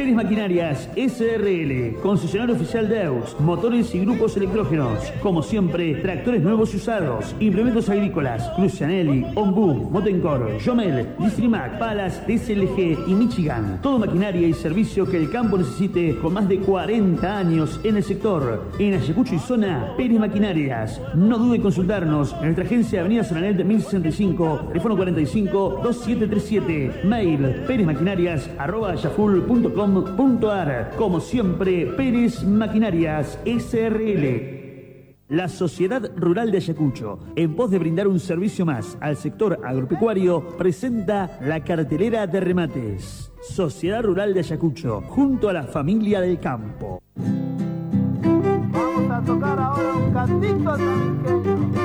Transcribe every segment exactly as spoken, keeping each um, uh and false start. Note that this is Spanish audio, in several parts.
Pérez Maquinarias S R L, concesionario oficial de E U S, motores y grupos electrógenos. Como siempre, tractores nuevos y usados, implementos agrícolas, Crucianelli, Ombu, Motencor, Jomel, Distrimac, Palas, D S L G y Michigan. Todo maquinaria y servicio que el campo necesite con más de cuarenta años en el sector. En Ayacucho y zona, Pérez Maquinarias. No dude en consultarnos en nuestra agencia Avenida Solanel de mil sesenta y cinco, teléfono cuarenta y cinco, veintisiete treinta y siete, mail perezmaquinarias arroba yaful punto com punto ar. Como siempre, Pérez Maquinarias S R L. La Sociedad Rural de Ayacucho, en pos de brindar un servicio más al sector agropecuario, presenta la cartelera de remates. Sociedad Rural de Ayacucho, junto a la familia del campo. Vamos a tocar ahora un cantito también.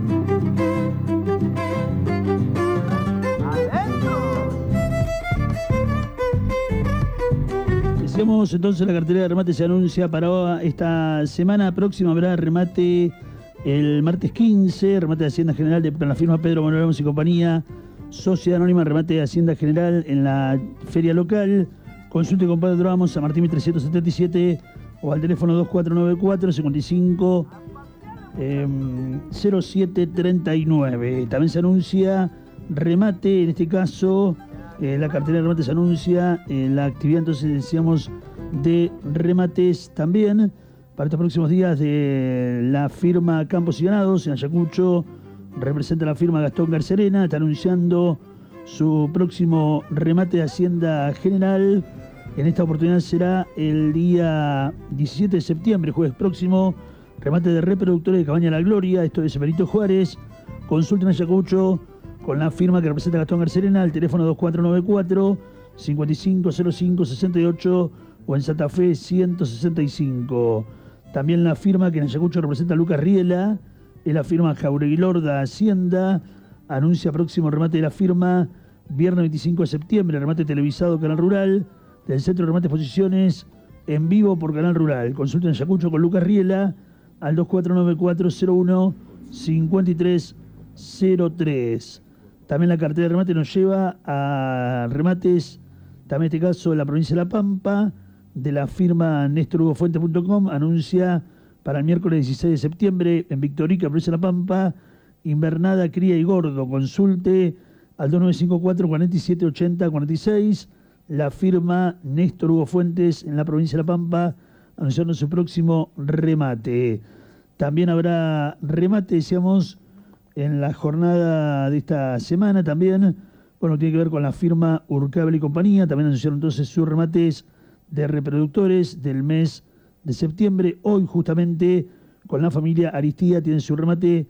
Decíamos entonces, la cartelera de remate se anuncia para esta semana próxima. Habrá remate el martes quince, remate de Hacienda General de la firma Pedro Manuel Ramos y compañía, Sociedad Anónima, remate de Hacienda General en la feria local. Consulte con Pedro Ramos a Martín trescientos setenta y siete o al teléfono dos cuatro nueve cuatro, cincuenta y cinco, cero siete treinta y nueve. También se anuncia remate, en este caso eh, la cartelera de remates se anuncia eh, la actividad, entonces decíamos, de remates también para estos próximos días de la firma Campos y Ganados en Ayacucho. Representa la firma Gastón Garcerena, está anunciando su próximo remate de Hacienda General. En esta oportunidad será el día diecisiete de septiembre, jueves próximo, remate de reproductores de Cabaña La Gloria, esto es Benito Juárez. Consulten Ayacucho con la firma que representa Gastón Garcerena, al teléfono dos cuatro nueve cuatro, cincuenta y cinco cero cinco sesenta y ocho o en Santa Fe ciento sesenta y cinco. También la firma que en Ayacucho representa a Lucas Riela, es la firma Jauregui Lorda Hacienda, anuncia próximo remate de la firma viernes veinticinco de septiembre, remate televisado Canal Rural, del Centro de Remate Exposiciones, en vivo por Canal Rural. Consulten Ayacucho con Lucas Riela al dos cuatro nueve cuatro, cero uno, cinco tres cero tres. También la cartera de remate nos lleva a remates, también en este caso en la provincia de La Pampa, de la firma Néstor Hugo Fuente punto com, anuncia para el miércoles dieciséis de septiembre en Victorica, provincia de La Pampa, invernada, cría y gordo. Consulte al dos nueve cinco cuatro, cuarenta y siete ochenta, cuarenta y seis, la firma Néstor Hugo Fuentes en la provincia de La Pampa, anunciando su próximo remate. También habrá remate, decíamos, en la jornada de esta semana también, bueno, tiene que ver con la firma Urcable y compañía. También anunciaron entonces sus remates de reproductores del mes de septiembre. Hoy justamente con la familia Aristía tienen su remate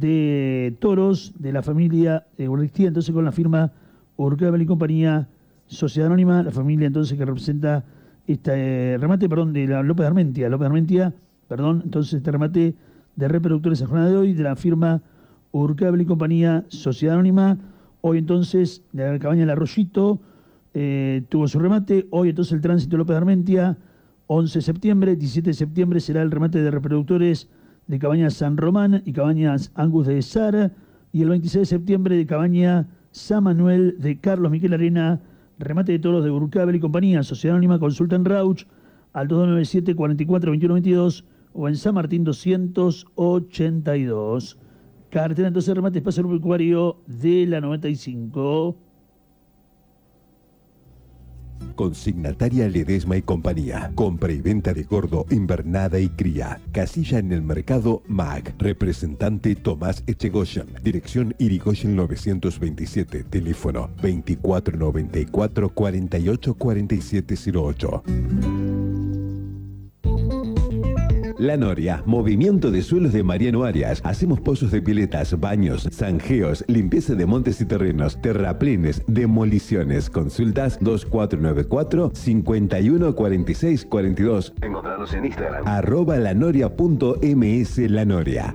de toros de la familia Aristía, entonces con la firma Urcable y compañía, Sociedad Anónima, la familia entonces que representa este eh, remate, perdón, de la López Armentia, López Armentia, perdón, entonces este remate de reproductores en jornada de hoy de la firma Urcable y compañía, Sociedad Anónima. Hoy entonces la cabaña El Arroyito eh, tuvo su remate. Hoy entonces el tránsito López Armentia, once de septiembre. diecisiete de septiembre será el remate de reproductores de cabañas San Román y cabañas Angus de Sara. Y el veintiséis de septiembre de cabaña San Manuel de Carlos Miquel Arena, remate de toros de Urcable y compañía, Sociedad Anónima. Consulta en Rauch al dos nueve siete, cuarenta y cuatro, veintiuno veintidós o en San Martín doscientos ochenta y dos. Cartera entonces remate espacio agropecuario de la noventa y cinco. Consignataria Ledesma y compañía. Compra y venta de gordo, invernada y cría. Casilla en el mercado M A C. Representante Tomás Echegoyen. Dirección Irigoyen novecientos veintisiete. Teléfono veinticuatro noventa y cuatro, cuarenta y ocho, cuarenta y siete cero ocho. La Noria, movimiento de suelos de Mariano Arias. Hacemos pozos de piletas, baños, zanjeos, limpieza de montes y terrenos, terraplenes, demoliciones. Consultas dos cuatro nueve cuatro, cincuenta y uno, cuarenta y seis, cuarenta y dos. Encontrarnos en Instagram. Arroba lanoria.ms La Noria.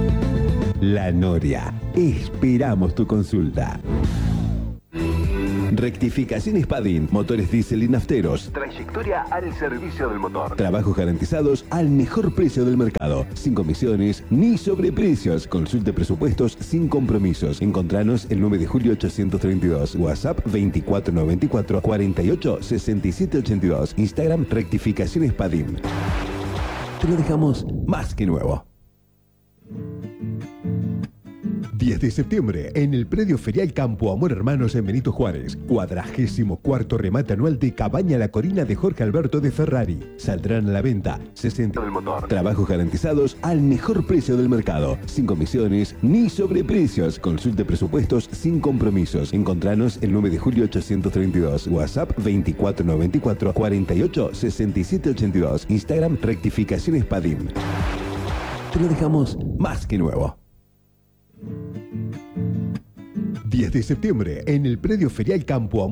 La Noria. Esperamos tu consulta. Rectificaciones Padin, motores diésel y nafteros. Trayectoria al servicio del motor. Trabajos garantizados al mejor precio del mercado. Sin comisiones ni sobreprecios. Consulte presupuestos sin compromisos. Encontranos el nueve de julio ochocientos treinta y dos. WhatsApp veinticuatro noventa y cuatro cuarenta y ocho sesenta y siete ochenta y dos. Instagram Rectificaciones Padin. Te lo dejamos más que nuevo. diez de septiembre, en el predio ferial Campo Amor Hermanos en Benito Juárez, cuadragésimo cuarto remate anual de Cabaña La Corina de Jorge Alberto de Ferrari. Saldrán a la venta sesenta del motor. Trabajos garantizados al mejor precio del mercado. Sin comisiones ni sobreprecios. Consulte presupuestos sin compromisos. Encontranos el nueve de julio ochocientos treinta y dos. WhatsApp veinticuatro noventa y cuatro cuarenta y ocho sesenta y siete ochenta y dos. Instagram Rectificaciones Padin. Te lo dejamos más que nuevo. diez de septiembre, en el predio ferial Campo Amor